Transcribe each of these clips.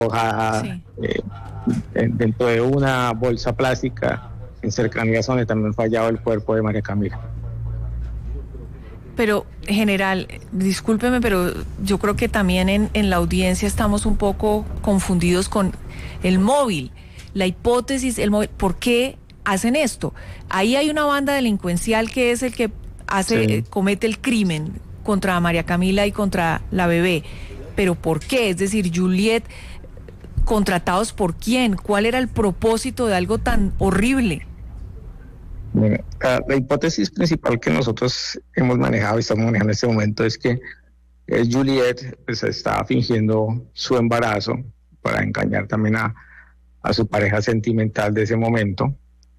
arrojada Sí. dentro de una bolsa plástica en cercanías donde también fue hallado el cuerpo de María Camila. Pero, general, discúlpeme, pero yo creo que también en la audiencia estamos un poco confundidos con el móvil, la hipótesis, el móvil. ¿Por qué hacen esto? Ahí hay una banda delincuencial que es el que Sí. comete el crimen contra María Camila y contra la bebé. ¿Pero por qué? Es decir, Juliet, ¿contratados por quién? ¿Cuál era el propósito de algo tan horrible? Bueno, la hipótesis principal que nosotros hemos manejado y estamos manejando en este momento es que Juliet pues, estaba fingiendo su embarazo para engañar también a su pareja sentimental de ese momento,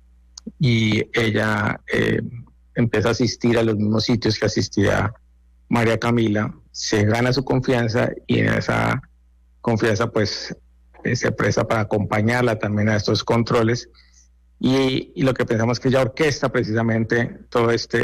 y ella empieza a asistir a los mismos sitios que asistía María Camila, se gana su confianza y en esa confianza pues se presta para acompañarla también a estos controles. Y lo que pensamos que ella orquesta precisamente toda esta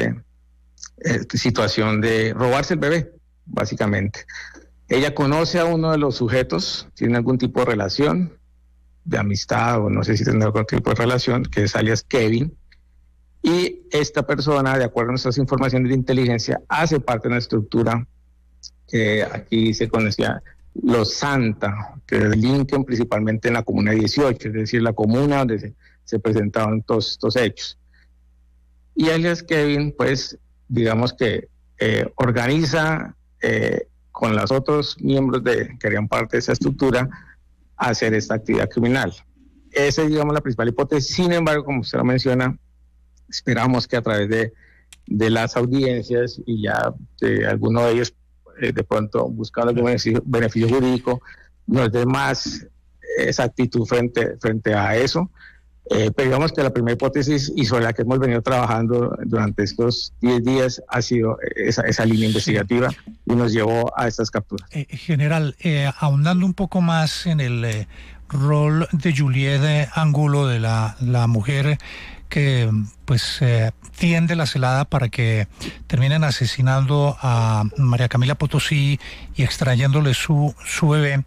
situación de robarse el bebé, básicamente. Ella conoce a uno de los sujetos, tiene algún tipo de relación, de amistad o no sé si tendrá algún tipo de relación, que es alias Kevin, y esta persona, de acuerdo a nuestras informaciones de inteligencia, hace parte de una estructura que aquí se conocía Los Santa, que delinquen principalmente en la Comuna 18, es decir, la comuna donde se presentaban todos estos hechos. Y alias Kevin, pues, digamos que organiza con los otros miembros que harían parte de esa estructura hacer esta actividad criminal. Esa es, digamos, la principal hipótesis. Sin embargo, como usted lo menciona, esperamos que a través de las audiencias y ya de alguno de ellos de pronto buscando algún beneficio jurídico, nos dé más exactitud frente a eso. Pero digamos que la primera hipótesis y sobre la que hemos venido trabajando durante estos 10 días ha sido esa línea investigativa y nos llevó a estas capturas. General, ahondando un poco más en el rol de Juliet Angulo, de la mujer que pues tiende la celada para que terminen asesinando a María Camila Potosí y extrayéndole su bebé,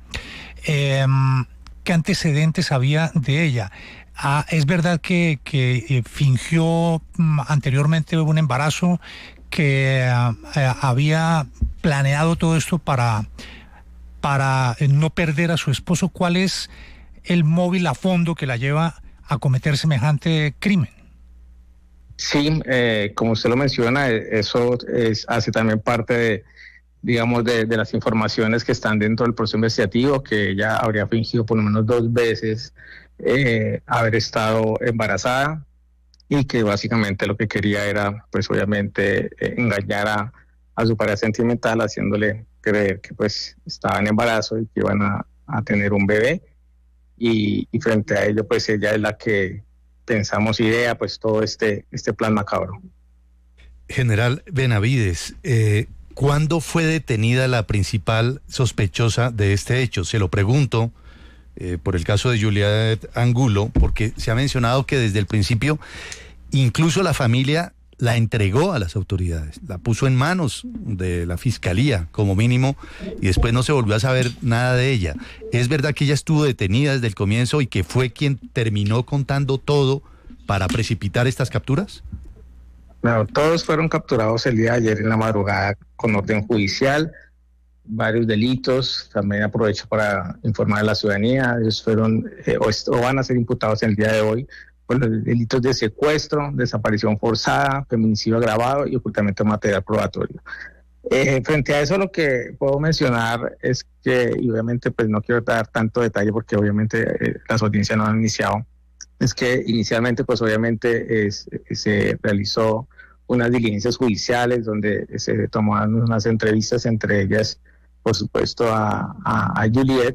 ¿qué antecedentes había de ella? ¿Es verdad que fingió anteriormente un embarazo, que había planeado todo esto para no perder a su esposo? ¿Cuál es el móvil a fondo que la lleva a cometer semejante crimen? Sí, como usted lo menciona, eso hace también parte de las informaciones que están dentro del proceso investigativo, que ella habría fingido por lo menos 2 veces haber estado embarazada y que básicamente lo que quería era, pues obviamente, engañar a su pareja sentimental, haciéndole creer que pues estaba en embarazo y que iban a tener un bebé, y frente a ello pues ella es la que pensamos idea pues todo este plan macabro. General Benavides, ¿cuándo fue detenida la principal sospechosa de este hecho? Se lo pregunto por el caso de Juliet Angulo, porque se ha mencionado que desde el principio incluso la familia la entregó a las autoridades, la puso en manos de la fiscalía como mínimo, y después no se volvió a saber nada de ella. ¿Es verdad que ella estuvo detenida desde el comienzo y que fue quien terminó contando todo para precipitar estas capturas? No, todos fueron capturados el día de ayer en la madrugada con orden judicial, varios delitos. También aprovecho para informar a la ciudadanía, ellos fueron o van a ser imputados el día de hoy por los delitos de secuestro, desaparición forzada, feminicidio agravado y ocultamiento de material probatorio. Frente a eso, lo que puedo mencionar es que, y obviamente pues no quiero dar tanto detalle porque obviamente las audiencias no han iniciado, es que inicialmente pues obviamente se realizó unas diligencias judiciales donde se tomaron unas entrevistas, entre ellas por supuesto a Juliet,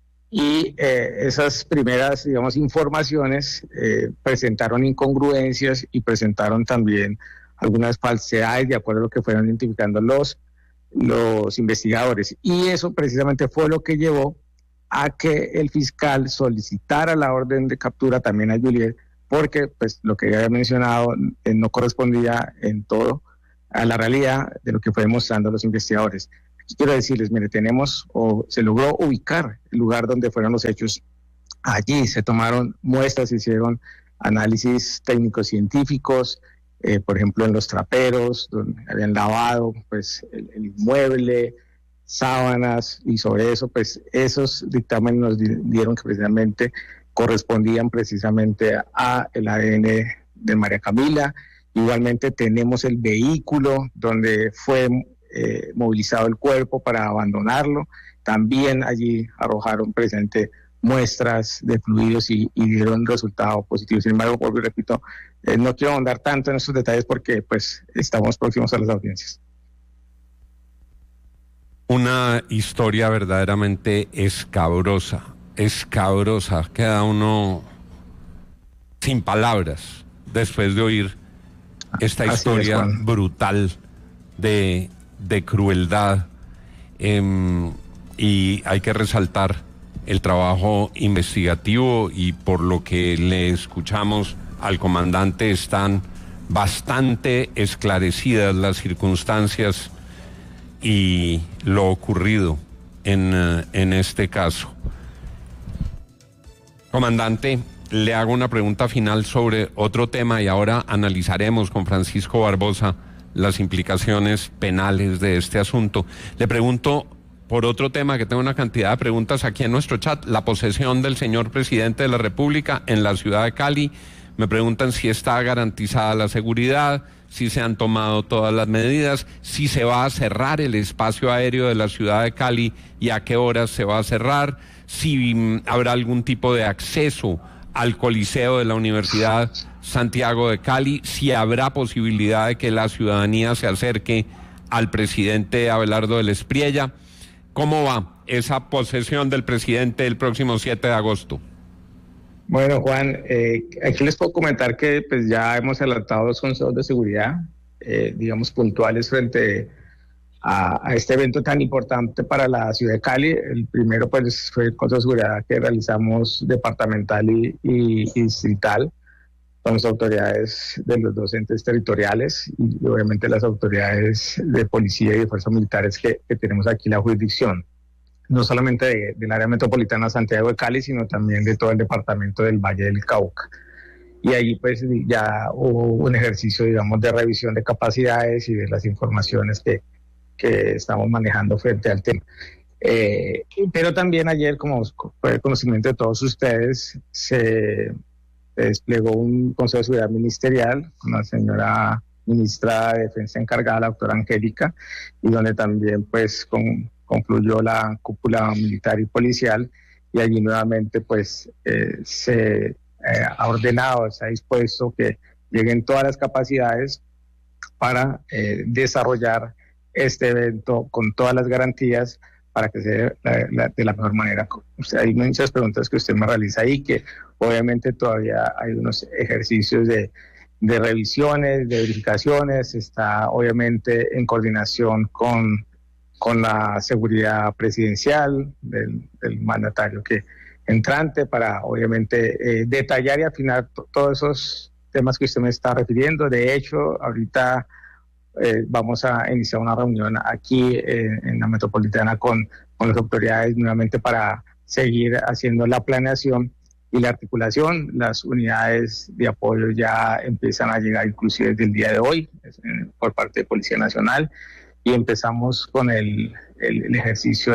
y esas primeras, digamos, informaciones presentaron incongruencias y presentaron también algunas falsedades de acuerdo a lo que fueron identificando los investigadores, y eso precisamente fue lo que llevó a que el fiscal solicitara la orden de captura también a Juliet, porque pues lo que ya había mencionado no correspondía en todo a la realidad de lo que fue demostrando los investigadores. Quiero decirles, mire, se logró ubicar el lugar donde fueron los hechos. Allí se tomaron muestras, se hicieron análisis técnicos científicos, por ejemplo en los traperos, donde habían lavado pues el inmueble, sábanas, y sobre eso pues esos dictámenes nos dieron que precisamente correspondían precisamente a el ADN de María Camila. Igualmente tenemos el vehículo donde fue movilizado el cuerpo para abandonarlo. También allí arrojaron presente muestras de fluidos y dieron resultados positivos. Sin embargo, vuelvo y repito, no quiero ahondar tanto en estos detalles porque pues estamos próximos a las audiencias. Una historia verdaderamente escabrosa, queda uno sin palabras después de oír esta historia brutal de crueldad, y hay que resaltar el trabajo investigativo, y por lo que le escuchamos al comandante están bastante esclarecidas las circunstancias y lo ocurrido en este caso. Comandante, le hago una pregunta final sobre otro tema y ahora analizaremos con Francisco Barbosa las implicaciones penales de este asunto. Le pregunto por otro tema, que tengo una cantidad de preguntas aquí en nuestro chat: la posesión del señor presidente de la República en la ciudad de Cali. Me preguntan si está garantizada la seguridad, si se han tomado todas las medidas, si se va a cerrar el espacio aéreo de la ciudad de Cali y a qué horas se va a cerrar, si habrá algún tipo de acceso al Coliseo de la Universidad Santiago de Cali, si habrá posibilidad de que la ciudadanía se acerque al presidente Abelardo del Espriella. ¿Cómo va esa posesión del presidente el próximo 7 de agosto? Bueno, Juan, aquí les puedo comentar que pues ya hemos adelantado los consejos de seguridad, digamos, puntuales frente a este evento tan importante para la ciudad de Cali. El primero pues fue el consejo de seguridad que realizamos departamental y distrital con las autoridades de los dos entes territoriales y obviamente las autoridades de policía y de fuerzas militares que tenemos aquí en la jurisdicción, no solamente del área metropolitana Santiago de Cali, sino también de todo el departamento del Valle del Cauca. Y ahí pues ya hubo un ejercicio, digamos, de revisión de capacidades y de las informaciones que estamos manejando frente al tema. Pero también ayer, como fue el conocimiento de todos ustedes, se desplegó un Consejo de Seguridad Ministerial con la señora ministra de Defensa encargada, la doctora Angélica, y donde también pues concluyó la cúpula militar y policial, y allí nuevamente pues se ha ordenado, se ha dispuesto que lleguen todas las capacidades para desarrollar este evento con todas las garantías para que sea de la mejor manera. O sea, hay muchas preguntas que usted me realiza ahí, que obviamente todavía hay unos ejercicios de revisiones, de verificaciones. Está obviamente en coordinación con la seguridad presidencial del mandatario entrante para obviamente detallar y afinar todos esos temas que usted me está refiriendo. De hecho, ahorita vamos a iniciar una reunión aquí en la metropolitana con las autoridades nuevamente para seguir haciendo la planeación y la articulación. Las unidades de apoyo ya empiezan a llegar inclusive desde el día de hoy por parte de Policía Nacional, y empezamos con el ejercicio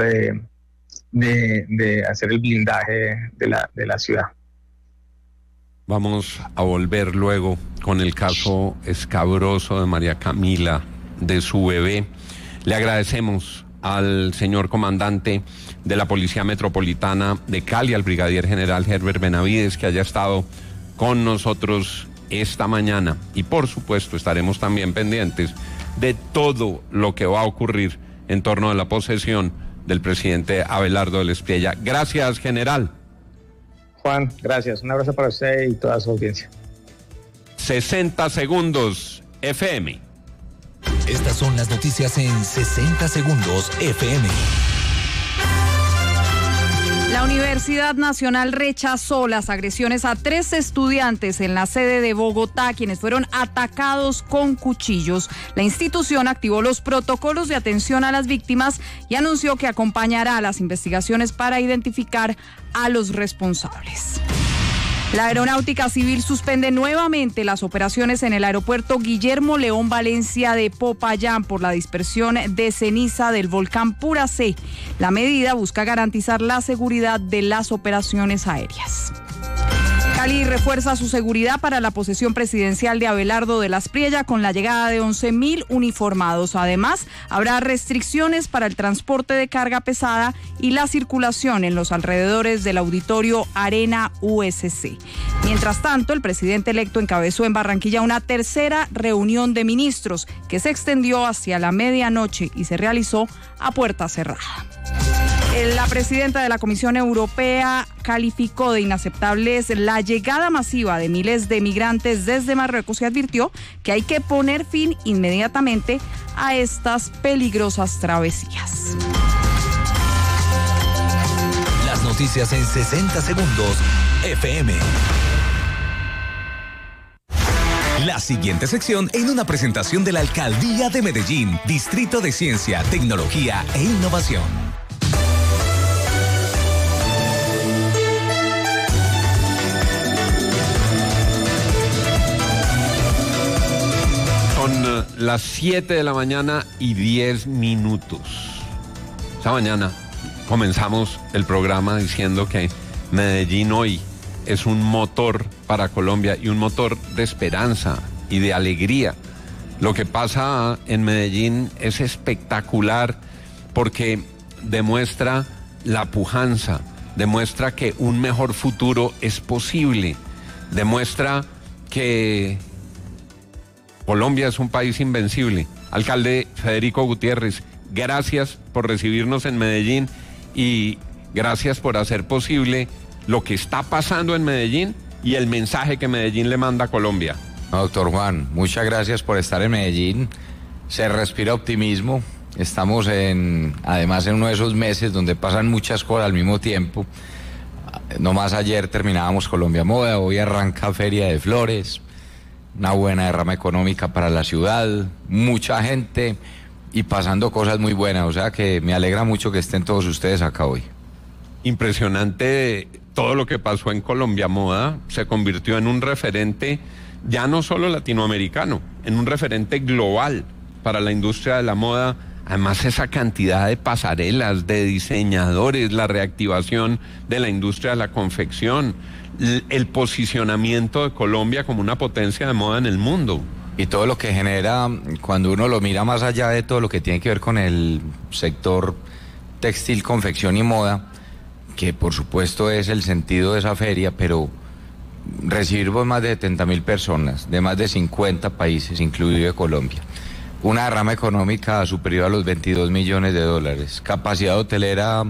de hacer el blindaje de la ciudad. Vamos a volver luego con el caso escabroso de María Camila, de su bebé. Le agradecemos al señor comandante de la Policía Metropolitana de Cali, al brigadier general Herbert Benavides, que haya estado con nosotros esta mañana. Y por supuesto estaremos también pendientes de todo lo que va a ocurrir en torno a la posesión del presidente Abelardo del Espriella. Gracias, general. Juan, gracias. Un abrazo para usted y toda su audiencia. 60 segundos FM. Estas son las noticias en 60 segundos FM. La Universidad Nacional rechazó las agresiones a 3 estudiantes en la sede de Bogotá, quienes fueron atacados con cuchillos. La institución activó los protocolos de atención a las víctimas y anunció que acompañará las investigaciones para identificar a los responsables. La Aeronáutica Civil suspende nuevamente las operaciones en el aeropuerto Guillermo León Valencia de Popayán por la dispersión de ceniza del volcán Puracé. La medida busca garantizar la seguridad de las operaciones aéreas. Cali refuerza su seguridad para la posesión presidencial de Abelardo de las Priella con la llegada de 11.000 uniformados. Además, habrá restricciones para el transporte de carga pesada y la circulación en los alrededores del auditorio Arena USC. Mientras tanto, el presidente electo encabezó en Barranquilla una tercera reunión de ministros que se extendió hacia la medianoche y se realizó a puerta cerrada. La presidenta de la Comisión Europea calificó de inaceptables la llegada masiva de miles de migrantes desde Marruecos y advirtió que hay que poner fin inmediatamente a estas peligrosas travesías. Las noticias en 60 segundos, FM. La siguiente sección en una presentación de la Alcaldía de Medellín, Distrito de Ciencia, Tecnología e Innovación. Son las 7 de la mañana y 10 minutos. Esta mañana comenzamos el programa diciendo que Medellín hoy es un motor para Colombia y un motor de esperanza y de alegría. Lo que pasa en Medellín es espectacular porque demuestra la pujanza, demuestra que un mejor futuro es posible, demuestra que Colombia es un país invencible. Alcalde Federico Gutiérrez, gracias por recibirnos en Medellín y gracias por hacer posible lo que está pasando en Medellín y el mensaje que Medellín le manda a Colombia. Doctor Juan, muchas gracias por estar en Medellín. Se respira optimismo. Estamos además en uno de esos meses donde pasan muchas cosas al mismo tiempo. Nomás ayer terminábamos Colombia Moda, hoy arranca Feria de Flores, una buena derrama económica para la ciudad, mucha gente y pasando cosas muy buenas, o sea que me alegra mucho que estén todos ustedes acá hoy. Impresionante todo lo que pasó en Colombia Moda, se convirtió en un referente ya no solo latinoamericano, en un referente global para la industria de la moda. Además, esa cantidad de pasarelas, de diseñadores, la reactivación de la industria de la confección, el posicionamiento de Colombia como una potencia de moda en el mundo. Y todo lo que genera, cuando uno lo mira más allá de todo lo que tiene que ver con el sector textil, confección y moda, que por supuesto es el sentido de esa feria, pero recibimos más de 70.000 personas de más de 50 países, incluido Colombia. Una derrama económica superior a los 22 millones de dólares, capacidad hotelera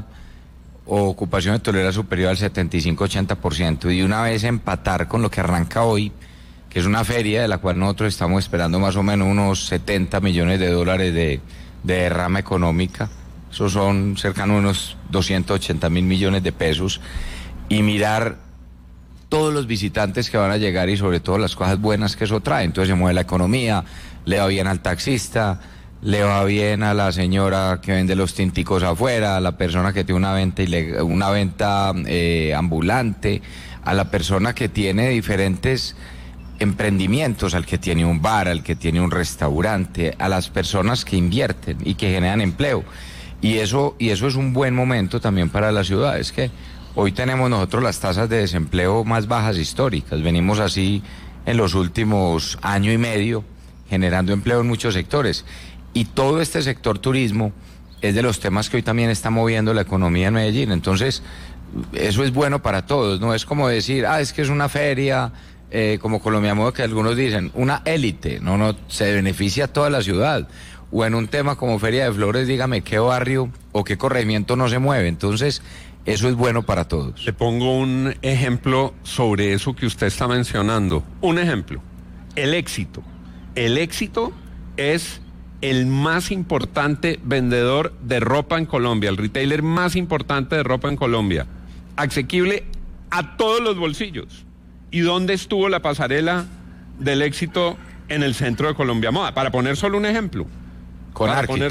o ocupación hotelera superior al 75-80%, y una vez empatar con lo que arranca hoy, que es una feria de la cual nosotros estamos esperando más o menos unos 70 millones de dólares de derrama económica, esos son cercanos a unos 280.000 millones de pesos, y mirar todos los visitantes que van a llegar y sobre todo las cosas buenas que eso trae. Entonces se mueve la economía, le va bien al taxista, le va bien a la señora que vende los tinticos afuera, a la persona que tiene una venta ambulante, a la persona que tiene diferentes emprendimientos, al que tiene un bar, al que tiene un restaurante, a las personas que invierten y que generan empleo. Y eso es un buen momento también para la ciudad. Es que hoy tenemos nosotros las tasas de desempleo más bajas históricas. Venimos así en los últimos año y medio generando empleo en muchos sectores. Y todo este sector turismo es de los temas que hoy también está moviendo la economía en Medellín. Entonces, eso es bueno para todos. No es como decir, es que es una feria, como Colombia Moda, que algunos dicen, una élite. No, se beneficia a toda la ciudad. O en un tema como Feria de Flores, dígame qué barrio o qué corregimiento no se mueve. Entonces, eso es bueno para todos. Le pongo un ejemplo sobre eso que usted está mencionando. Un ejemplo, el éxito. El éxito es el más importante vendedor de ropa en Colombia, el retailer más importante de ropa en Colombia. asequible a todos los bolsillos. ¿Y dónde estuvo la pasarela del éxito en el centro de Colombia Moda? Para poner solo un ejemplo. Con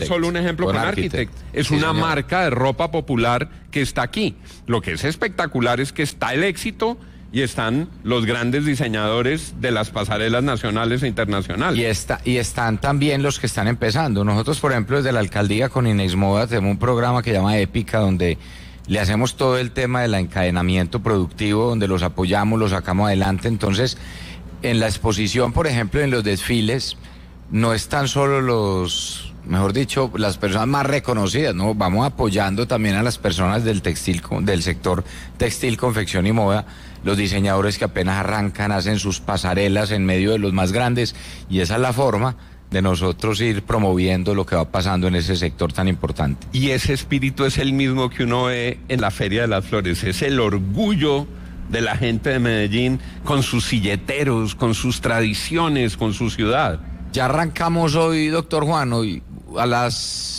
Architect. Es sí, una señor. marca de ropa popular que está aquí. Lo que es espectacular es que está el éxito y están los grandes diseñadores de las pasarelas nacionales e internacionales. Y están también los que están empezando. Nosotros, por ejemplo, desde la alcaldía con Inex Moda tenemos un programa que se llama Épica, donde le hacemos todo el tema del encadenamiento productivo, donde los apoyamos, los sacamos adelante. Entonces, en la exposición, por ejemplo, en los desfiles, no están solo los, mejor dicho, las personas más reconocidas, ¿no? Vamos apoyando también a las personas del sector textil, confección y moda, los diseñadores que apenas arrancan, hacen sus pasarelas en medio de los más grandes, y esa es la forma de nosotros ir promoviendo lo que va pasando en ese sector tan importante. Y ese espíritu es el mismo que uno ve en la Feria de las Flores, es el orgullo de la gente de Medellín con sus silleteros, con sus tradiciones, con su ciudad. Ya arrancamos hoy, doctor Juan, hoy a las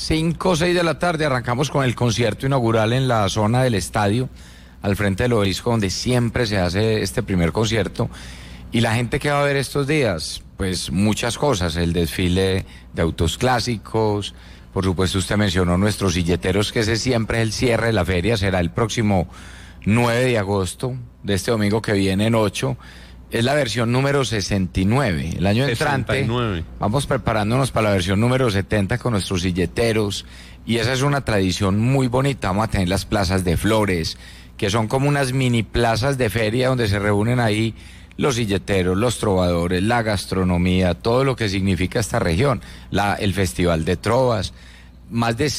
5 o 6 de la tarde arrancamos con el concierto inaugural en la zona del estadio, al frente del obelisco, donde siempre se hace este primer concierto. Y la gente que va a ver estos días, pues muchas cosas, el desfile de autos clásicos, por supuesto usted mencionó nuestros silleteros, que ese siempre es el cierre de la feria, será el próximo 9 de agosto, de este domingo que viene en 8, es la versión número 69, el año entrante 69. Vamos preparándonos para la versión número 70 con nuestros silleteros, y esa es una tradición muy bonita. Vamos a tener las plazas de flores, que son como unas mini plazas de feria donde se reúnen ahí los silleteros, los trovadores, la gastronomía, todo lo que significa esta región, el Festival de Trovas, más de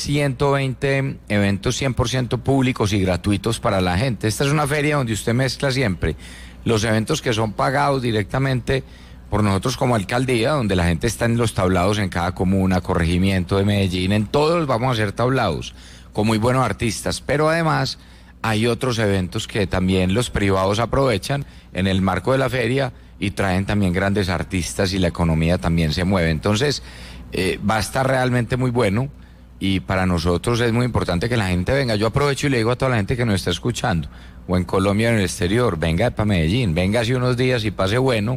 120 eventos 100% públicos y gratuitos para la gente. Esta es una feria donde usted mezcla siempre los eventos que son pagados directamente por nosotros como alcaldía, donde la gente está en los tablados en cada comuna, corregimiento de Medellín, en todos vamos a hacer tablados con muy buenos artistas, pero además hay otros eventos que también los privados aprovechan en el marco de la feria y traen también grandes artistas, y la economía también se mueve. Entonces va a estar realmente muy bueno, y para nosotros es muy importante que la gente venga. Yo aprovecho y le digo a toda la gente que nos está escuchando, o en Colombia o en el exterior, venga para Medellín, venga hace unos días y pase bueno,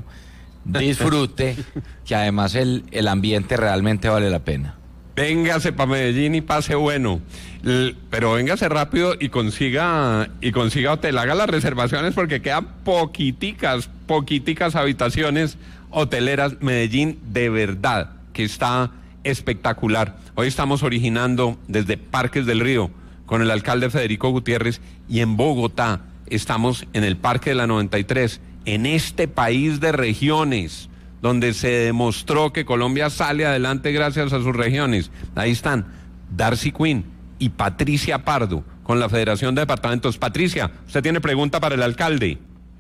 disfrute, que además el ambiente realmente vale la pena. Véngase para Medellín y pase bueno. Pero véngase rápido y consiga hotel. Haga las reservaciones porque quedan poquiticas habitaciones hoteleras. Medellín de verdad que está espectacular. Hoy estamos originando desde Parques del Río con el alcalde Federico Gutiérrez, y en Bogotá estamos en el Parque de la 93, en este país de regiones, donde se demostró que Colombia sale adelante gracias a sus regiones. Ahí están Darcy Quinn y Patricia Pardo con la Federación de Departamentos. Patricia, usted tiene pregunta para el alcalde.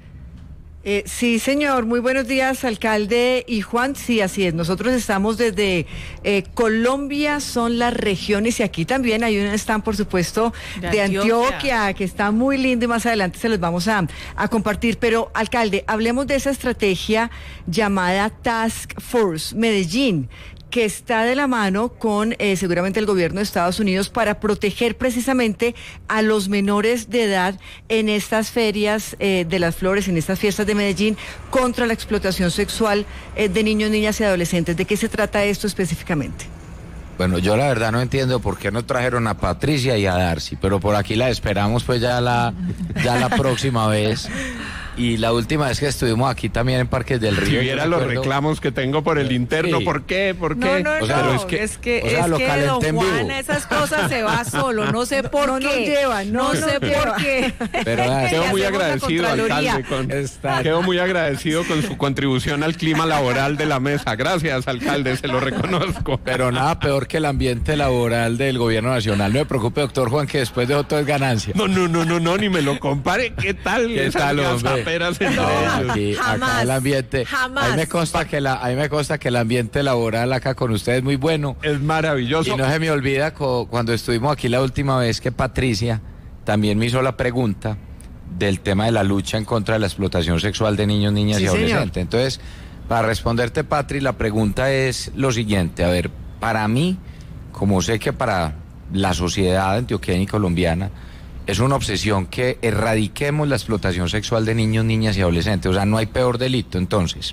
Sí, señor. Muy buenos días, alcalde. Y Juan, sí, así es. Nosotros estamos desde Colombia, son las regiones, y aquí también hay un stand, por supuesto, de Antioquia, que está muy lindo, y más adelante se los vamos a compartir. Pero, alcalde, hablemos de esa estrategia llamada Task Force Medellín, que está de la mano con seguramente el gobierno de Estados Unidos para proteger precisamente a los menores de edad en estas ferias de las flores, en estas fiestas de Medellín, contra la explotación sexual de niños, niñas y adolescentes. ¿De qué se trata esto específicamente? Bueno, yo la verdad no entiendo por qué no trajeron a Patricia y a Darcy, pero por aquí la esperamos pues ya la próxima vez. Y la última vez que estuvimos aquí también en Parques del Río. Si viera los reclamos que tengo por el interno, sí. ¿Por qué? No, O sea, no, es que don Juan a esas cosas se va solo, no sé por qué. No sé por qué. Pero quedo muy agradecido, alcalde, quedo muy agradecido con su contribución al clima laboral de la mesa. Gracias, alcalde, se lo reconozco. Pero nada peor que el ambiente laboral del gobierno nacional. No me preocupe, doctor Juan, que después de todo es ganancia. No, ni me lo compare. ¿Qué tal? ¿Qué tal, hombre? Jamás, acá el ambiente, jamás. A mí me consta que el ambiente laboral acá con ustedes es muy bueno. Es maravilloso. Y no se me olvida cuando estuvimos aquí la última vez que Patricia también me hizo la pregunta del tema de la lucha en contra de la explotación sexual de niños, niñas y adolescentes. Señor. Entonces, para responderte, Patri, la pregunta es lo siguiente. A ver, para mí, como sé que para la sociedad antioqueña y colombiana, es una obsesión que erradiquemos la explotación sexual de niños, niñas y adolescentes. O sea, no hay peor delito. Entonces,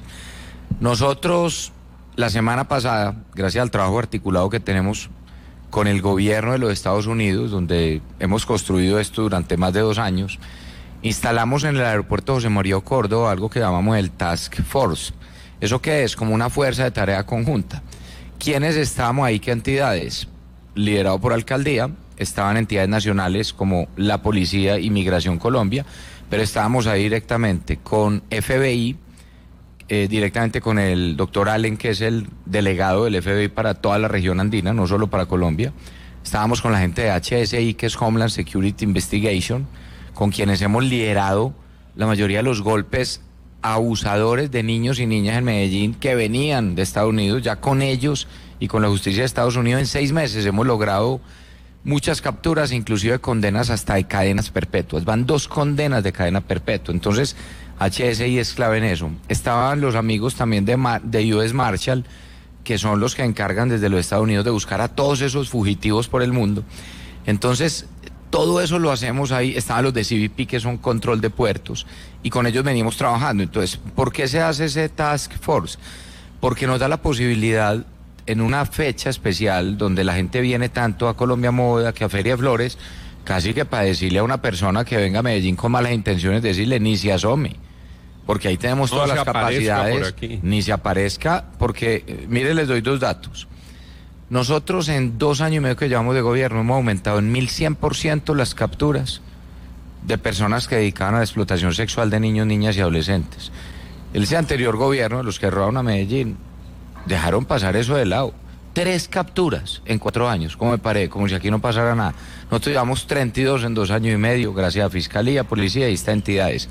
nosotros la semana pasada, gracias al trabajo articulado que tenemos con el gobierno de los Estados Unidos, donde hemos construido esto durante más de 2 años, instalamos en el aeropuerto José María Córdoba algo que llamamos el Task Force. ¿Eso qué es? Como una fuerza de tarea conjunta. ¿Quiénes estábamos ahí? ¿Qué entidades? Liderado por alcaldía, estaban entidades nacionales como la Policía y Migración Colombia, pero estábamos ahí directamente con FBI, directamente con el doctor Allen, que es el delegado del FBI para toda la región andina, no solo para Colombia. Estábamos con la gente de HSI, que es Homeland Security Investigation, con quienes hemos liderado la mayoría de los golpes a abusadores de niños y niñas en Medellín que venían de Estados Unidos. Ya con ellos y con la justicia de Estados Unidos en 6 meses hemos logrado muchas capturas, inclusive condenas hasta de cadenas perpetuas. Van 2 condenas de cadena perpetua. Entonces, HSI es clave en eso. Estaban los amigos también de US Marshall, que son los que encargan desde los Estados Unidos de buscar a todos esos fugitivos por el mundo. Entonces, todo eso lo hacemos ahí. Estaban los de CBP, que son control de puertos, y con ellos venimos trabajando. Entonces, ¿por qué se hace ese Task Force? Porque nos da la posibilidad, en una fecha especial, donde la gente viene tanto a Colombia Moda que a Feria de Flores, casi que para decirle a una persona que venga a Medellín con malas intenciones, decirle ni se asome, porque ahí tenemos todas las capacidades, ni se aparezca, porque, mire, les doy 2 datos. Nosotros en 2 años y medio que llevamos de gobierno hemos aumentado en 1100% las capturas de personas que dedicaban a la explotación sexual de niños, niñas y adolescentes. Ese anterior gobierno, los que robaron a Medellín, dejaron pasar eso de lado. 3 capturas en 4 años, como me parece, como si aquí no pasara nada. Nosotros llevamos 32 en 2 años y medio, gracias a Fiscalía, Policía y estas entidades.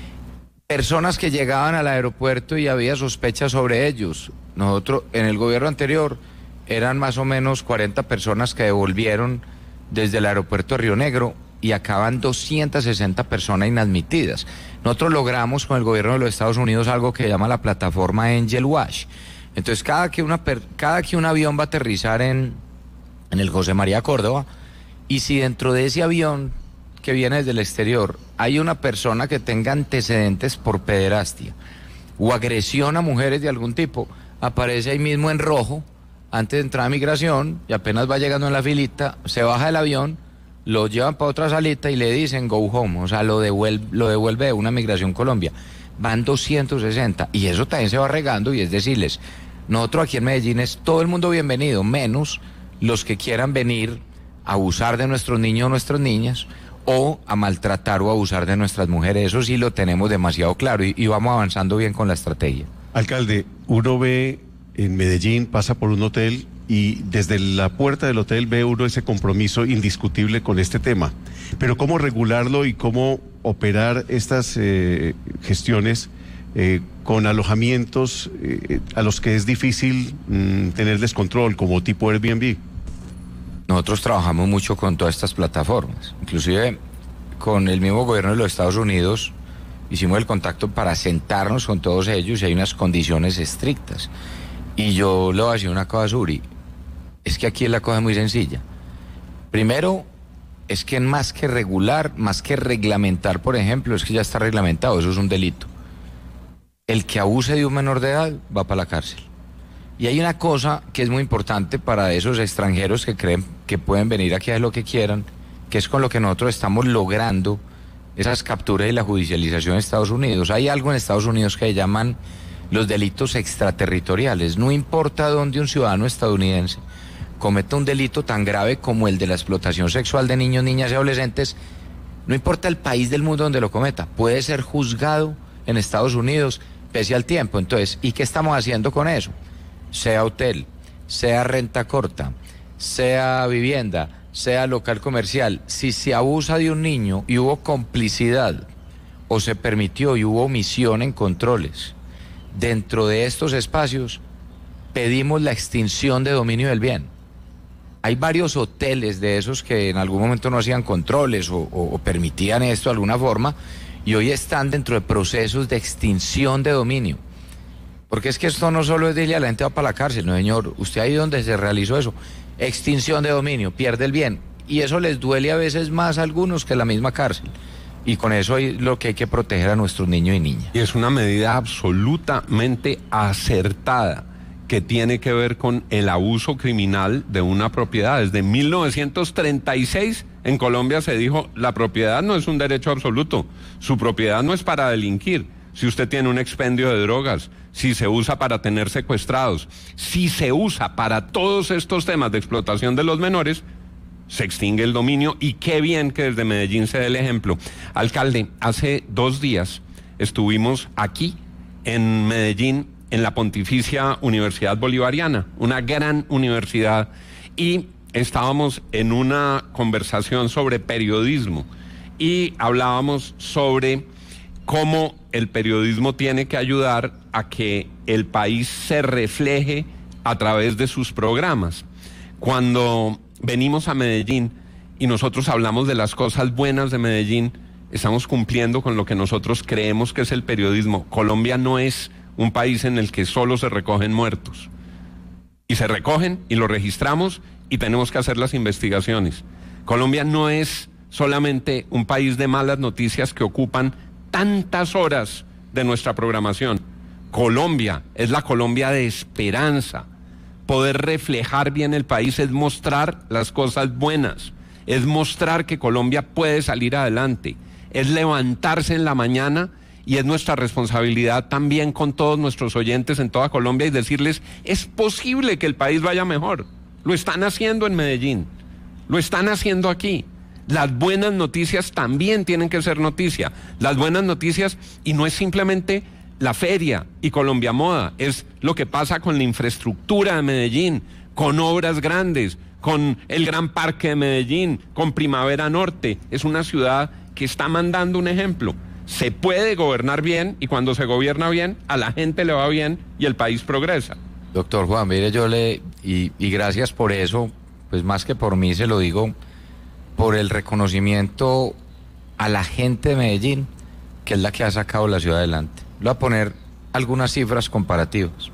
Personas que llegaban al aeropuerto y había sospechas sobre ellos. Nosotros, en el gobierno anterior, eran más o menos 40 personas que devolvieron desde el aeropuerto de Río Negro y acaban 260 personas inadmitidas. Nosotros logramos con el gobierno de los Estados Unidos algo que se llama la plataforma Angel Watch. Entonces, cada que un avión va a aterrizar en el José María Córdoba, y si dentro de ese avión que viene desde el exterior hay una persona que tenga antecedentes por pederastia o agresión a mujeres de algún tipo, aparece ahí mismo en rojo antes de entrar a migración, y apenas va llegando en la filita, se baja del avión, lo llevan para otra salita y le dicen go home, o sea, lo devuelve de una Migración Colombia. Van 260, y eso también se va regando, y es decirles, nosotros aquí en Medellín es todo el mundo bienvenido, menos los que quieran venir a abusar de nuestros niños o nuestras niñas, o a maltratar o abusar de nuestras mujeres. Eso sí lo tenemos demasiado claro, y vamos avanzando bien con la estrategia. Alcalde, uno ve en Medellín, pasa por un hotel y desde la puerta del hotel ve uno ese compromiso indiscutible con este tema. Pero ¿cómo regularlo y cómo operar estas gestiones con alojamientos a los que es difícil tener descontrol, como tipo Airbnb? Nosotros trabajamos mucho con todas estas plataformas, inclusive con el mismo gobierno de los Estados Unidos hicimos el contacto para sentarnos con todos ellos, y hay unas condiciones estrictas. Y yo le voy a decir una cosa, Suri, es que aquí la cosa es muy sencilla. Primero, es que más que regular, más que reglamentar, por ejemplo, es que ya está reglamentado, eso es un delito. El que abuse de un menor de edad va para la cárcel. Y hay una cosa que es muy importante para esos extranjeros que creen que pueden venir aquí a hacer lo que quieran, que es con lo que nosotros estamos logrando esas capturas y la judicialización en Estados Unidos. Hay algo en Estados Unidos que llaman los delitos extraterritoriales. No importa dónde un ciudadano estadounidense cometa un delito tan grave como el de la explotación sexual de niños, niñas y adolescentes, no importa el país del mundo donde lo cometa, puede ser juzgado en Estados Unidos pese al tiempo. Entonces, ¿y qué estamos haciendo con eso? Sea hotel, sea renta corta, sea vivienda, sea local comercial, si se abusa de un niño y hubo complicidad o se permitió y hubo omisión en controles dentro de estos espacios, pedimos la extinción de dominio del bien. Hay varios hoteles de esos que en algún momento no hacían controles o permitían esto de alguna forma, y hoy están dentro de procesos de extinción de dominio. Porque es que esto no solo es decirle a la gente va para la cárcel, no señor, usted ahí donde se realizó eso, extinción de dominio, pierde el bien. y eso les duele a veces más a algunos que la misma cárcel. Y con eso es lo que hay que proteger a nuestros niños y niñas. Y es una medida absolutamente acertada que tiene que ver con el abuso criminal de una propiedad. Desde 1936 en Colombia se dijo, la propiedad no es un derecho absoluto, su propiedad no es para delinquir. Si usted tiene un expendio de drogas, si se usa para tener secuestrados, si se usa para todos estos temas de explotación de los menores, se extingue el dominio. Y qué bien que desde Medellín se dé el ejemplo. Alcalde, hace 2 días estuvimos aquí en Medellín, en la Pontificia Universidad Bolivariana, una gran universidad, y estábamos en una conversación sobre periodismo y hablábamos sobre cómo el periodismo tiene que ayudar a que el país se refleje a través de sus programas. Cuando venimos a Medellín y nosotros hablamos de las cosas buenas de Medellín, estamos cumpliendo con lo que nosotros creemos que es el periodismo. Colombia no es un país en el que solo se recogen muertos. Y se recogen y lo registramos y tenemos que hacer las investigaciones. Colombia no es solamente un país de malas noticias que ocupan tantas horas de nuestra programación. Colombia es la Colombia de esperanza. Poder reflejar bien el país es mostrar las cosas buenas, es mostrar que Colombia puede salir adelante, es levantarse en la mañana, y es nuestra responsabilidad también con todos nuestros oyentes en toda Colombia y decirles, es posible que el país vaya mejor. Lo están haciendo en Medellín, lo están haciendo aquí. Las buenas noticias también tienen que ser noticia. Las buenas noticias, y no es simplemente la feria y Colombia Moda, es lo que pasa con la infraestructura de Medellín, con obras grandes, con el Gran Parque de Medellín, con Primavera Norte. Es una ciudad que está mandando un ejemplo. Se puede gobernar bien, y cuando se gobierna bien, a la gente le va bien y el país progresa. Doctor Juan, mire, y gracias por eso, pues más que por mí se lo digo, por el reconocimiento a la gente de Medellín, que es la que ha sacado la ciudad adelante. Le voy a poner algunas cifras comparativas.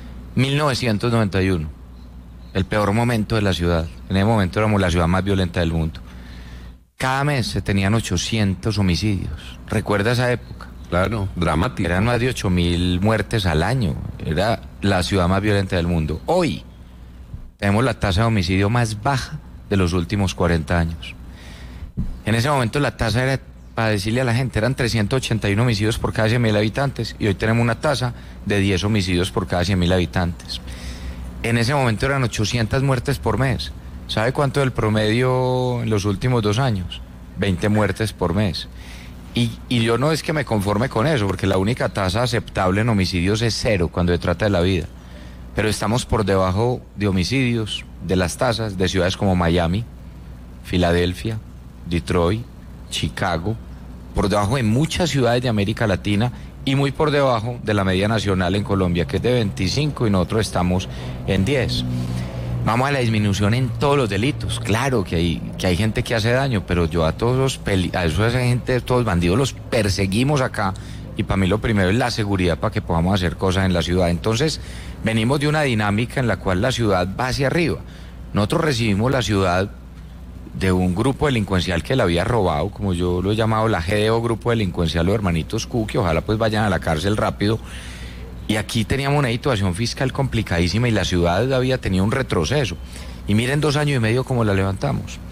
1991, el peor momento de la ciudad. En ese momento éramos la ciudad más violenta del mundo. Cada mes se tenían 800 homicidios. ¿Recuerda esa época? Claro, dramático. Eran más de 8.000 muertes al año. Era la ciudad más violenta del mundo. Hoy tenemos la tasa de homicidio más baja de los últimos 40 años. En ese momento la tasa era, para decirle a la gente, eran 381 homicidios por cada 100.000 habitantes, y hoy tenemos una tasa de 10 homicidios por cada 100.000 habitantes. En ese momento eran 800 muertes por mes. ¿Sabe cuánto es el promedio en los últimos 2 años? 20 muertes por mes. Y yo no es que me conforme con eso, porque la única tasa aceptable en homicidios es 0 cuando se trata de la vida. Pero estamos por debajo de homicidios, de las tasas de ciudades como Miami, Filadelfia, Detroit, Chicago, por debajo de muchas ciudades de América Latina y muy por debajo de la media nacional en Colombia, que es de 25, y nosotros estamos en 10. Vamos a la disminución en todos los delitos. Claro que hay gente que hace daño, pero yo a todos esa gente, todos bandidos, los perseguimos acá, y para mí lo primero es la seguridad para que podamos hacer cosas en la ciudad. Entonces, venimos de una dinámica en la cual la ciudad va hacia arriba. Nosotros recibimos la ciudad de un grupo delincuencial que la había robado, como yo lo he llamado, la GDO, grupo delincuencial, los hermanitos Q, que ojalá pues vayan a la cárcel rápido. Y aquí teníamos una situación fiscal complicadísima y la ciudad había tenido un retroceso. Y miren 2 años y medio cómo la levantamos.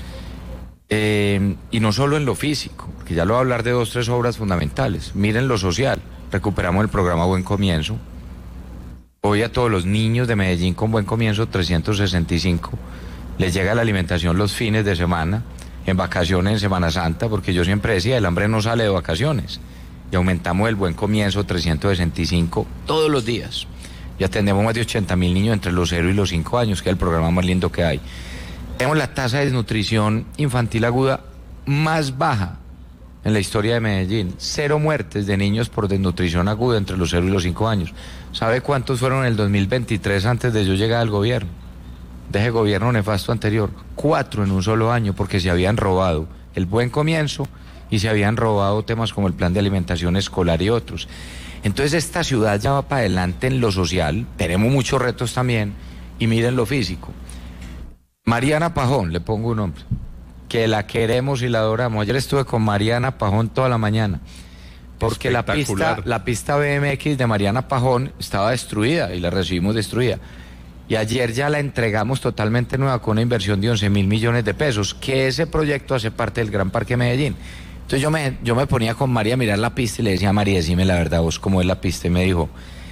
Y no solo en lo físico, porque ya lo voy a hablar de 2, 3 obras fundamentales. Miren lo social. Recuperamos el programa Buen Comienzo. Hoy a todos los niños de Medellín con Buen Comienzo, 365, les llega la alimentación los fines de semana, en vacaciones, en Semana Santa, porque yo siempre decía, el hambre no sale de vacaciones. Y aumentamos el Buen Comienzo, 365, todos los días. Y atendemos más de 80.000 niños entre los 0 y los 5 años, que es el programa más lindo que hay. Tenemos la tasa de desnutrición infantil aguda más baja en la historia de Medellín. 0 muertes de niños por desnutrición aguda entre los 0 y los 5 años. ¿Sabe cuántos fueron en el 2023 antes de yo llegar al gobierno? De ese gobierno nefasto anterior. 4 en un solo año, porque se habían robado el Buen Comienzo y se habían robado temas como el plan de alimentación escolar y otros. Entonces esta ciudad ya va para adelante en lo social, tenemos muchos retos también, y miren lo físico. Mariana Pajón, le pongo un nombre, que la queremos y la adoramos. Ayer estuve con Mariana Pajón toda la mañana, porque la pista BMX de Mariana Pajón estaba destruida y la recibimos destruida. Y ayer ya la entregamos totalmente nueva con una inversión de 11.000 millones de pesos, que ese proyecto hace parte del Gran Parque Medellín. Entonces yo me ponía con María a mirar la pista y le decía, María, decime la verdad, vos cómo es la pista. Y me dijo,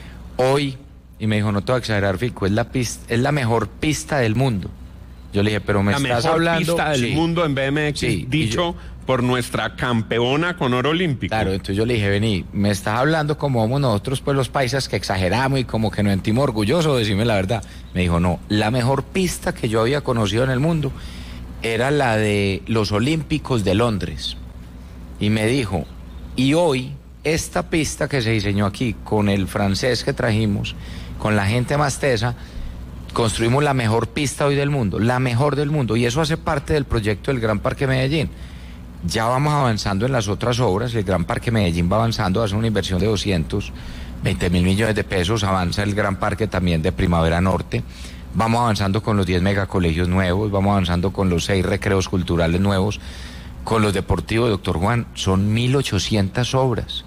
y me dijo, no te voy a exagerar, Fico, es la mejor pista del mundo. Yo le dije, pero me estás hablando... La mejor pista del mundo en BMX, dicho por nuestra campeona con oro olímpico. Claro, entonces yo le dije, vení, me estás hablando como somos nosotros, pues los paisas, que exageramos y como que nos sentimos orgullosos, decime la verdad. Me dijo, no, la mejor pista que yo había conocido en el mundo era la de los Olímpicos de Londres. Y me dijo, y hoy, esta pista que se diseñó aquí, con el francés que trajimos, con la gente más tesa, construimos la mejor pista hoy del mundo, la mejor del mundo, y eso hace parte del proyecto del Gran Parque Medellín. Ya vamos avanzando en las otras obras, el Gran Parque Medellín va avanzando, hace una inversión de 220.000 millones de pesos, avanza el Gran Parque también de Primavera Norte, vamos avanzando con los 10 megacolegios nuevos, vamos avanzando con los 6 recreos culturales nuevos, con los deportivos, doctor Juan, son 1.800 obras,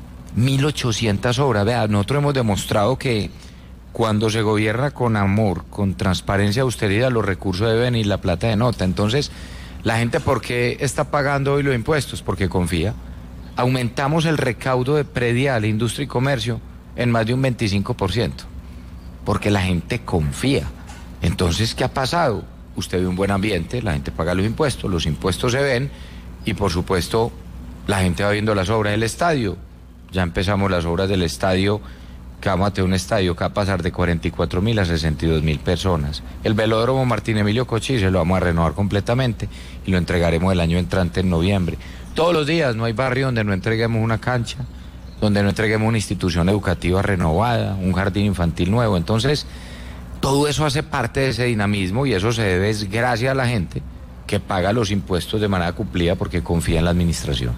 1.800 obras. Vea, nosotros hemos demostrado que cuando se gobierna con amor, con transparencia, austeridad, los recursos deben ir, la plata de nota. Entonces, la gente, ¿por qué está pagando hoy los impuestos? Porque confía. Aumentamos el recaudo de predial, industria y comercio en más de un 25%, porque la gente confía. Entonces, ¿qué ha pasado? Usted ve un buen ambiente, la gente paga los impuestos se ven, y por supuesto, la gente va viendo las obras del estadio. Ya empezamos las obras del estadio, que vamos a tener un estadio que va a pasar de 44.000 a 62.000 personas. El velódromo Martín Emilio Cochise lo vamos a renovar completamente y lo entregaremos el año entrante en noviembre. Todos los días no hay barrio donde no entreguemos una cancha, donde no entreguemos una institución educativa renovada, un jardín infantil nuevo. Entonces, todo eso hace parte de ese dinamismo, y eso se debe gracias a la gente que paga los impuestos de manera cumplida porque confía en la administración.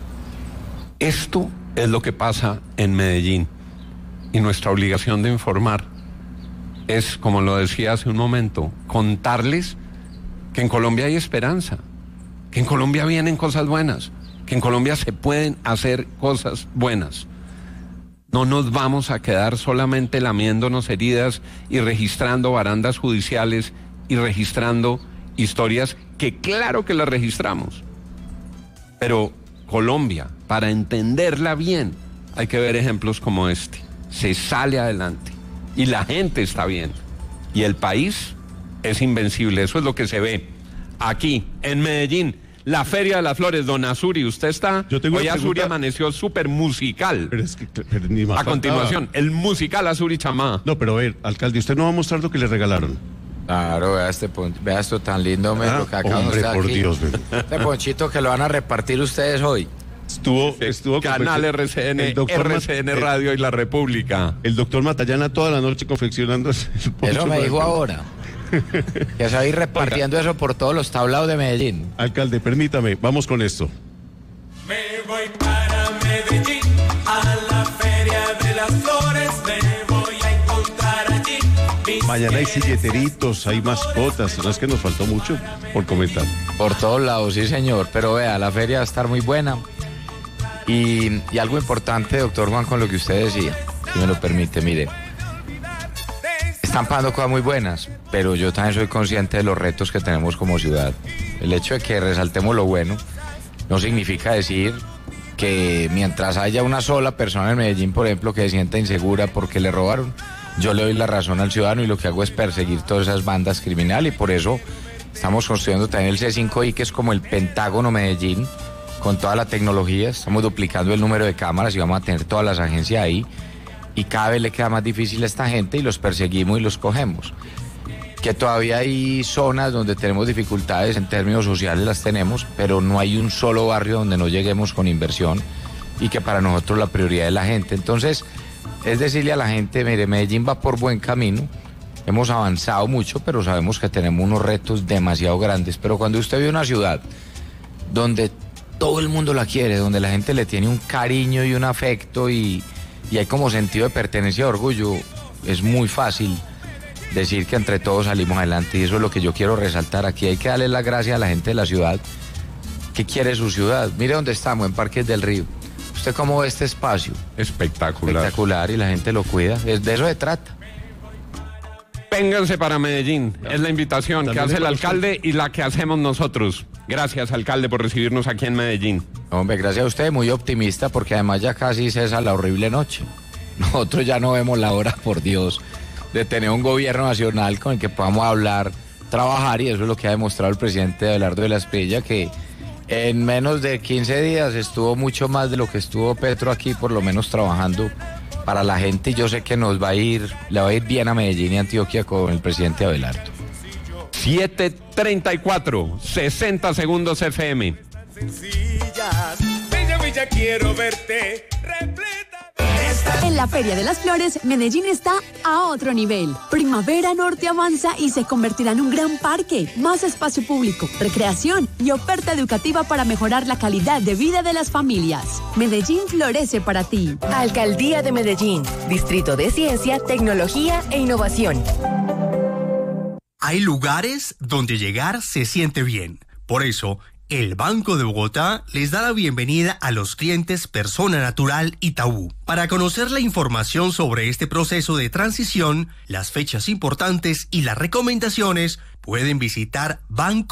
Esto es lo que pasa en Medellín. Y nuestra obligación de informar es, como lo decía hace un momento, contarles que en Colombia hay esperanza, que en Colombia vienen cosas buenas, que en Colombia se pueden hacer cosas buenas. No nos vamos a quedar solamente lamiéndonos heridas y registrando barandas judiciales y registrando historias que claro que las registramos. Pero Colombia, para entenderla bien, hay que ver ejemplos como este. Se sale adelante y la gente está bien y el país es invencible. Eso es lo que se ve aquí en Medellín, la Feria de las Flores. Don Azuri, usted está... Hoy Azuri amaneció súper musical. Pero es que ni más a continuación, el musical Azuri Chamá. No, pero a ver, alcalde, usted no va a mostrar lo que le regalaron. Claro, vea esto tan lindo, lo que acabamos de por aquí. Dios, este ponchito que lo van a repartir ustedes hoy. Estuvo Canal RCN, RCN Radio y La República. El doctor Matallana toda la noche confeccionando ese poncho. Eso me dijo ahora. Que se va a ir repartiendo eso por todos los tablados de Medellín. Alcalde, permítame, vamos con esto. Me voy para Medellín, a la Feria de las Flores, me voy a encontrar allí. Mañana hay silleteritos, hay mascotas, no es que nos faltó mucho por comentar. Por todos lados, sí señor, pero vea, la feria va a estar muy buena. Y algo importante, doctor Juan, con lo que usted decía, si me lo permite, mire, están pasando cosas muy buenas, pero yo también soy consciente de los retos que tenemos como ciudad. El hecho de que resaltemos lo bueno no significa decir que mientras haya una sola persona en Medellín, por ejemplo, que se sienta insegura porque le robaron, yo le doy la razón al ciudadano y lo que hago es perseguir todas esas bandas criminales, y por eso estamos construyendo también el C5I, que es como el Pentágono Medellín, con toda la tecnología. Estamos duplicando el número de cámaras y vamos a tener todas las agencias ahí, y cada vez le queda más difícil a esta gente y los perseguimos y los cogemos. Que todavía hay zonas donde tenemos dificultades en términos sociales, las tenemos, pero no hay un solo barrio donde no lleguemos con inversión, y que para nosotros la prioridad es la gente. Entonces, es decirle a la gente, mire, Medellín va por buen camino, hemos avanzado mucho, pero sabemos que tenemos unos retos demasiado grandes. Pero cuando usted ve una ciudad donde todo el mundo la quiere, donde la gente le tiene un cariño y un afecto y hay como sentido de pertenencia y orgullo, es muy fácil decir que entre todos salimos adelante, y eso es lo que yo quiero resaltar. Aquí hay que darle las gracias a la gente de la ciudad, ¿Qué quiere su ciudad? Mire dónde estamos, en Parques del Río. ¿Usted cómo ve este espacio? Espectacular. Espectacular, y la gente lo cuida. De eso se trata. Vénganse para Medellín. Es la invitación que hace el alcalde y la que hacemos nosotros. Gracias, alcalde, por recibirnos aquí en Medellín. Hombre, gracias a usted, muy optimista, porque además ya casi cesa la horrible noche. Nosotros ya no vemos la hora, por Dios, de tener un gobierno nacional con el que podamos hablar, trabajar, y eso es lo que ha demostrado el presidente Abelardo de la Espriella, que en menos de 15 días estuvo mucho más de lo que estuvo Petro aquí, por lo menos trabajando para la gente, y yo sé que le va a ir bien a Medellín y Antioquia con el presidente Abelardo. 7:34, 60 segundos FM. Bella, quiero verte repleta. En la Feria de las Flores, Medellín está a otro nivel. Primavera Norte avanza y se convertirá en un gran parque, más espacio público, recreación y oferta educativa para mejorar la calidad de vida de las familias. Medellín florece para ti. Alcaldía de Medellín, Distrito de Ciencia, Tecnología e Innovación. Hay lugares donde llegar se siente bien. Por eso, el Banco de Bogotá les da la bienvenida a los clientes Persona Natural Itaú. Para conocer la información sobre este proceso de transición, las fechas importantes y las recomendaciones, pueden visitar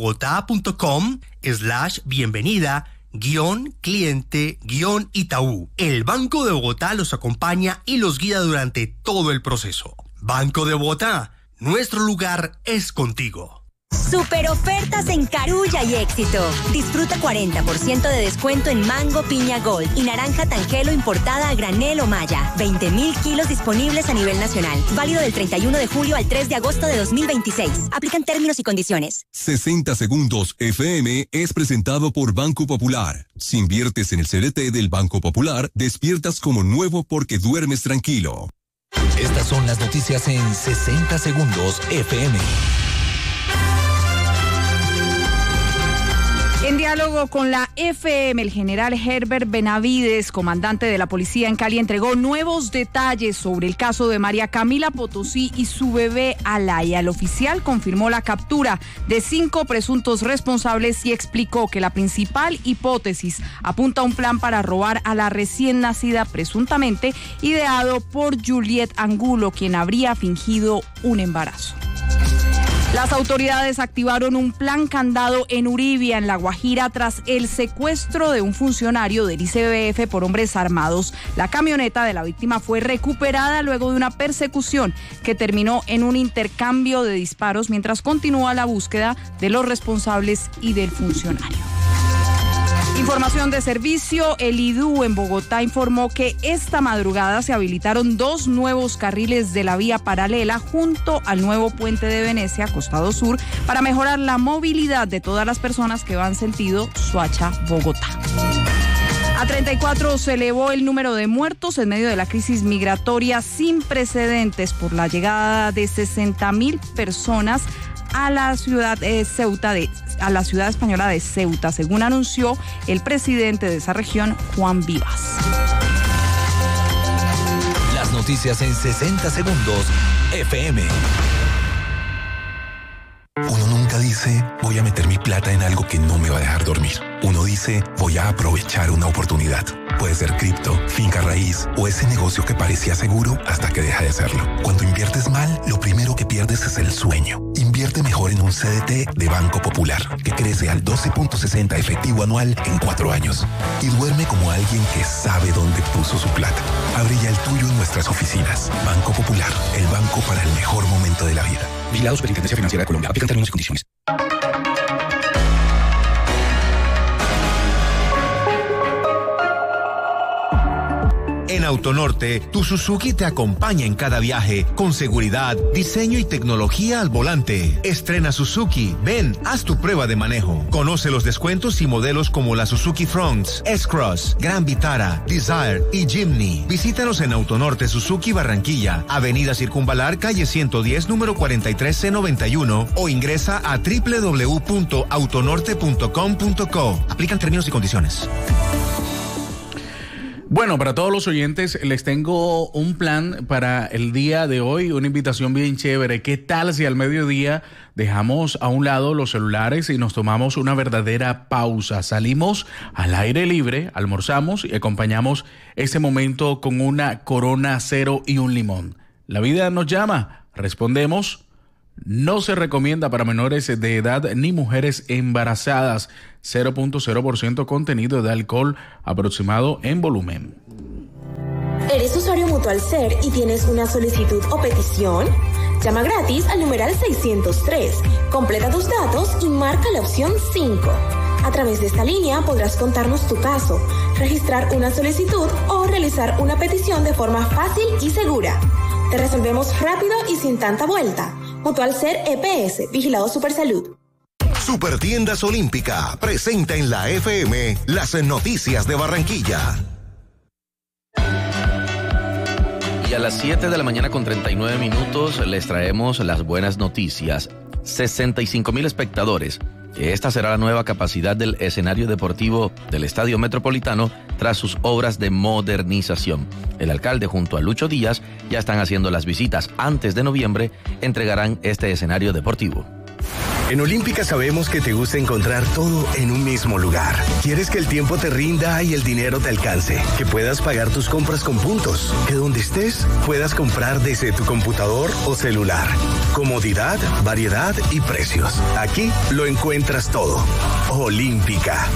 bancodebogotá.com/bienvenida-cliente-Itaú. El Banco de Bogotá los acompaña y los guía durante todo el proceso. Banco de Bogotá, nuestro lugar es contigo. Super ofertas en Carulla y Éxito. Disfruta 40% de descuento en mango piña gold y naranja tangelo importada a granel o malla. 20.000 kilos disponibles a nivel nacional. Válido del 31 de julio al 3 de agosto de 2026. Aplican términos y condiciones. 60 segundos FM es presentado por Banco Popular. Si inviertes en el CDT del Banco Popular, despiertas como nuevo porque duermes tranquilo. Estas son las noticias en 60 segundos FM. En diálogo con la FM, el general Herbert Benavides, comandante de la policía en Cali, entregó nuevos detalles sobre el caso de María Camila Potosí y su bebé Alaya. El oficial confirmó la captura de 5 presuntos responsables y explicó que la principal hipótesis apunta a un plan para robar a la recién nacida, presuntamente ideado por Juliet Angulo, quien habría fingido un embarazo. Las autoridades activaron un plan candado en Uribia, en La Guajira, tras el secuestro de un funcionario del ICBF por hombres armados. La camioneta de la víctima fue recuperada luego de una persecución que terminó en un intercambio de disparos mientras continúa la búsqueda de los responsables y del funcionario. Información de servicio, el IDU en Bogotá informó que esta madrugada se habilitaron 2 nuevos carriles de la vía paralela junto al nuevo puente de Venecia, Costado Sur, para mejorar la movilidad de todas las personas que van sentido Soacha-Bogotá. A 34 se elevó el número de muertos en medio de la crisis migratoria sin precedentes por la llegada de 60.000 personas a la ciudad española de Ceuta, según anunció el presidente de esa región, Juan Vivas. Las noticias en 60 segundos, FM. Uno nunca dice, voy a meter mi plata en algo que no me va a dejar dormir. Uno dice, voy a aprovechar una oportunidad. Puede ser cripto, finca raíz o ese negocio que parecía seguro hasta que deja de serlo. Cuando inviertes mal, lo primero que pierdes es el sueño. Invierte mejor en un CDT de Banco Popular, que crece al 12.60 efectivo anual en 4 años. Y duerme como alguien que sabe dónde puso su plata. Abre ya el tuyo en nuestras oficinas. Banco Popular, el banco para el mejor momento de la vida. Vigilado Superintendencia Financiera de Colombia. Aplican términos y condiciones. En Autonorte, tu Suzuki te acompaña en cada viaje, con seguridad, diseño y tecnología al volante. Estrena Suzuki, ven, haz tu prueba de manejo. Conoce los descuentos y modelos como la Suzuki Fronts, S-Cross, Gran Vitara, Desire y Jimny. Visítanos en Autonorte Suzuki Barranquilla, Avenida Circunvalar, calle 110, número 43C91 o ingresa a www.autonorte.com.co. Aplican términos y condiciones. Bueno, para todos los oyentes les tengo un plan para el día de hoy, una invitación bien chévere. ¿Qué tal si al mediodía dejamos a un lado los celulares y nos tomamos una verdadera pausa? Salimos al aire libre, almorzamos y acompañamos ese momento con una Corona Cero y un limón. La vida nos llama, respondemos. No se recomienda para menores de edad ni mujeres embarazadas. 0.0% contenido de alcohol aproximado en volumen. ¿Eres usuario Mutual Ser y tienes una solicitud o petición? Llama gratis al numeral 603, completa tus datos y marca la opción 5. A través de esta línea podrás contarnos tu caso, registrar una solicitud o realizar una petición de forma fácil y segura. Te resolvemos rápido y sin tanta vuelta. Mutual Ser EPS, Vigilado Supersalud. Supertiendas Olímpica presenta en la FM las noticias de Barranquilla. Y a las 7 de la mañana con 39 minutos les traemos las buenas noticias. 65,000 espectadores. Esta será la nueva capacidad del escenario deportivo del Estadio Metropolitano tras sus obras de modernización. El alcalde junto a Lucho Díaz ya están haciendo las visitas. Antes de noviembre entregarán este escenario deportivo. En Olímpica sabemos que te gusta encontrar todo en un mismo lugar. Quieres que el tiempo te rinda y el dinero te alcance, que puedas pagar tus compras con puntos, que donde estés puedas comprar desde tu computador o celular. Comodidad, variedad y precios. Aquí lo encuentras todo. Olímpica.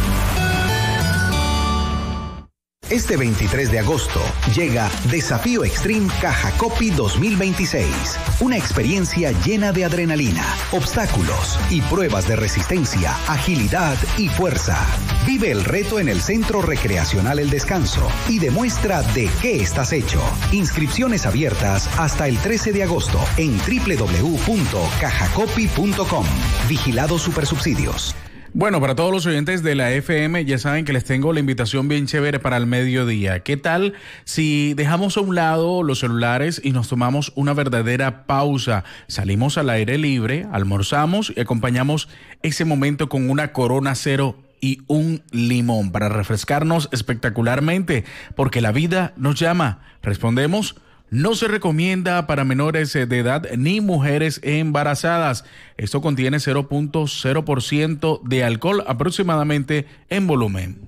Este 23 de agosto llega Desafío Extreme Caja Copy 2026. Una experiencia llena de adrenalina, obstáculos y pruebas de resistencia, agilidad y fuerza. Vive el reto en el Centro Recreacional El Descanso y demuestra de qué estás hecho. Inscripciones abiertas hasta el 13 de agosto en www.cajacopy.com. Vigilado Supersubsidios. Bueno, para todos los oyentes de la FM, ya saben que les tengo la invitación bien chévere para el mediodía. ¿Qué tal si dejamos a un lado los celulares y nos tomamos una verdadera pausa? Salimos al aire libre, almorzamos y acompañamos ese momento con una Corona Cero y un limón para refrescarnos espectacularmente, porque la vida nos llama. Respondemos. No se recomienda para menores de edad ni mujeres embarazadas. Esto contiene 0.0% de alcohol aproximadamente en volumen.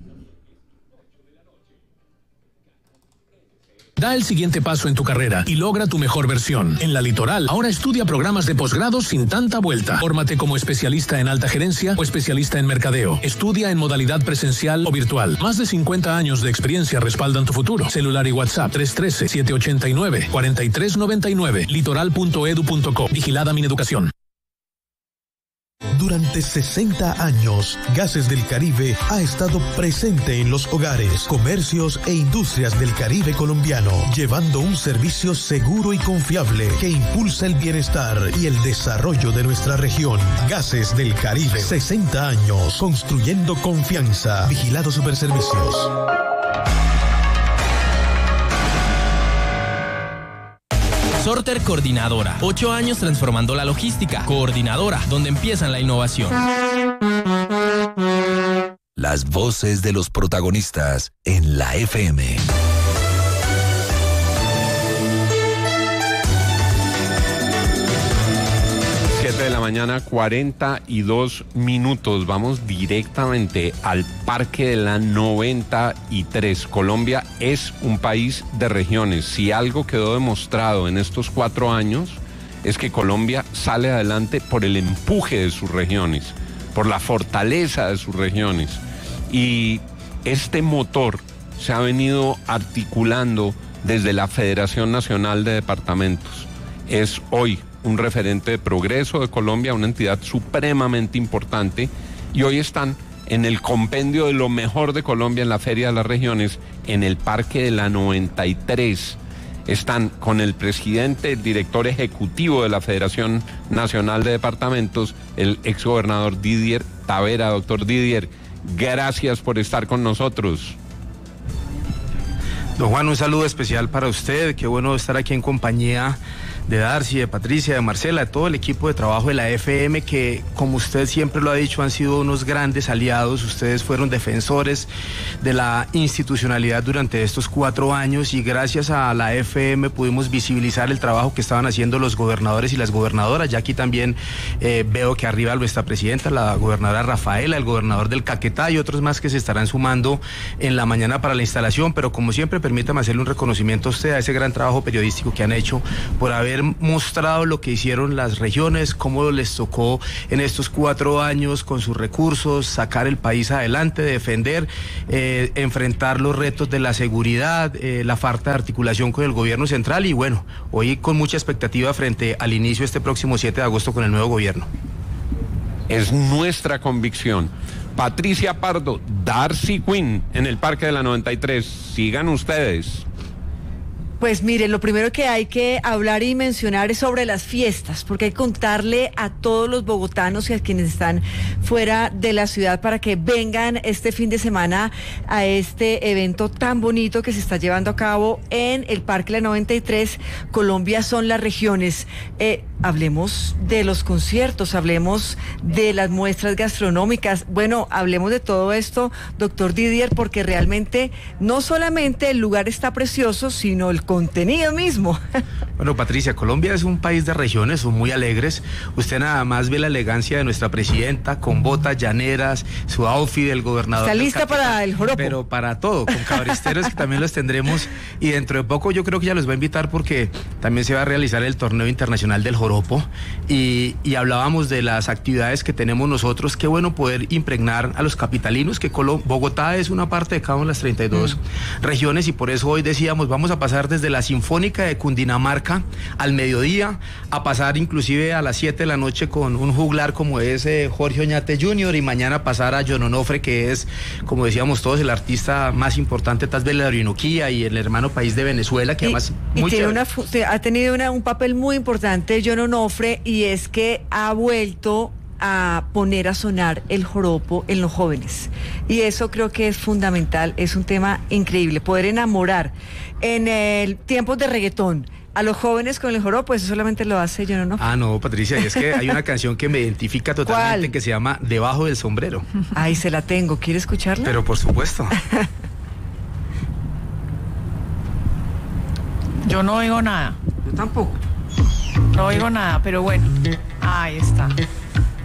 Da el siguiente paso en tu carrera y logra tu mejor versión. En La Litoral, ahora estudia programas de posgrado sin tanta vuelta. Fórmate como especialista en alta gerencia o especialista en mercadeo. Estudia en modalidad presencial o virtual. Más de 50 años de experiencia respaldan tu futuro. Celular y WhatsApp 313-789-4399. Litoral.edu.co. Vigilada Mineducación. Durante 60 años, Gases del Caribe ha estado presente en los hogares, comercios e industrias del Caribe colombiano, llevando un servicio seguro y confiable que impulsa el bienestar y el desarrollo de nuestra región. Gases del Caribe, 60 años, construyendo confianza. Vigilado Superservicios. Sorter Coordinadora, 8 años transformando la logística. Coordinadora, donde empiezan la innovación. Las voces de los protagonistas en la FM. 7 de la mañana, 42 minutos. Vamos directamente al Parque de la 93. Colombia es un país de regiones. Si algo quedó demostrado en estos 4 años, es que Colombia sale adelante por el empuje de sus regiones, por la fortaleza de sus regiones. Y este motor se ha venido articulando desde la Federación Nacional de Departamentos. Es hoy un referente de progreso de Colombia, una entidad supremamente importante, y hoy están en el compendio de lo mejor de Colombia en la Feria de las Regiones, en el Parque de la 93. Están con el presidente, el director ejecutivo de la Federación Nacional de Departamentos, el exgobernador Didier Tavera. Doctor Didier, gracias por estar con nosotros. Don Juan, un saludo especial para usted, qué bueno estar aquí en compañía de Darcy, de Patricia, de Marcela, de todo el equipo de trabajo de la FM, que como usted siempre lo ha dicho, han sido unos grandes aliados. Ustedes fueron defensores de la institucionalidad durante estos 4 años y gracias a la FM pudimos visibilizar el trabajo que estaban haciendo los gobernadores y las gobernadoras. Ya aquí también veo que arriba nuestra presidenta, la gobernadora Rafaela, el gobernador del Caquetá y otros más que se estarán sumando en la mañana para la instalación, pero como siempre permítame hacerle un reconocimiento a usted, a ese gran trabajo periodístico que han hecho por haber mostrado lo que hicieron las regiones, cómo les tocó en estos 4 años con sus recursos sacar el país adelante, defender, enfrentar los retos de la seguridad, la falta de articulación con el gobierno central y bueno, hoy con mucha expectativa frente al inicio este próximo 7 de agosto con el nuevo gobierno. Es nuestra convicción. Patricia Pardo, Darcy Quinn en el Parque de la 93. Sigan ustedes. Pues mire, lo primero que hay que hablar y mencionar es sobre las fiestas, porque hay que contarle a todos los bogotanos y a quienes están fuera de la ciudad para que vengan este fin de semana a este evento tan bonito que se está llevando a cabo en el Parque La 93. Colombia son las regiones. Hablemos de los conciertos, hablemos de las muestras gastronómicas. Bueno, hablemos de todo esto, doctor Didier, porque realmente no solamente el lugar está precioso, sino el contenido mismo. Bueno, Patricia, Colombia es un país de regiones, son muy alegres. Usted nada más ve la elegancia de nuestra presidenta con botas llaneras, su outfit del gobernador. ¿Está lista para el joropo? Pero para todo, con cabristeros que también los tendremos. Y dentro de poco yo creo que ya los va a invitar porque también se va a realizar el torneo internacional del joropo. Y hablábamos de las actividades que tenemos nosotros. Qué bueno poder impregnar a los capitalinos que Bogotá es una parte de cada una de las 32 regiones y por eso hoy decíamos vamos a pasar desde la Sinfónica de Cundinamarca al mediodía, a pasar inclusive a las 7 de la noche con un juglar como es Jorge Oñate Jr. y mañana pasar a John Onofre, que es, como decíamos todos, el artista más importante tal vez de la Orinoquía y el hermano país de Venezuela, que además ha tenido un papel muy importante John Onofre, y es que ha vuelto a poner a sonar el joropo en los jóvenes y eso creo que es fundamental, es un tema increíble, poder enamorar en el tiempos de reggaetón a los jóvenes con el joropo, eso solamente lo hace John Onofre. Ah, no, Patricia, y es que hay una canción que me identifica totalmente. ¿Cuál? Que se llama Debajo del Sombrero. Ay, se la tengo, ¿quiere escucharla? Pero por supuesto. Yo no oigo nada. Yo tampoco. No oigo nada, pero bueno, ahí está.